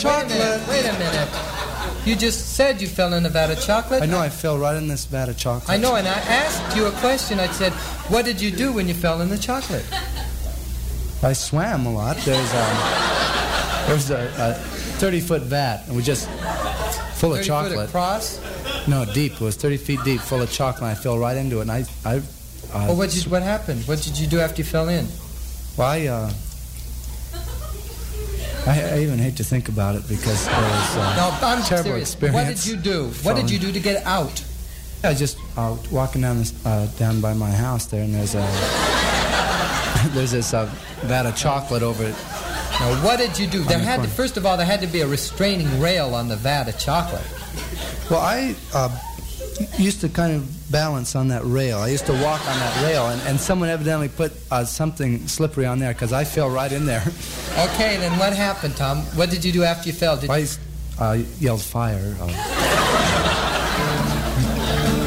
chocolate. Wait a minute. You just said you fell in a vat of chocolate. I know, I fell right in this vat of chocolate. I know, and I asked you a question. I said, what did you do when you fell in the chocolate? I swam a lot. There's a 30-foot vat, and we just full of 30 chocolate. 30 foot across? No, deep. It was 30 feet deep, full of chocolate. And I fell right into it, and Well, what happened? What did you do after you fell in? Well, I even hate to think about it because it was No, I'm a terrible serious. experience. What did you do? What did you do to get out? I was just walking down by my house there, and there's this vat of chocolate over it. Now, what did you do? First of all, there had to be a restraining rail on the vat of chocolate. Well, I used to kind of balance on that rail. I used to walk on that rail, and someone evidently put something slippery on there because I fell right in there. Okay, then what happened, Tom? What did you do after you fell? I yelled fire.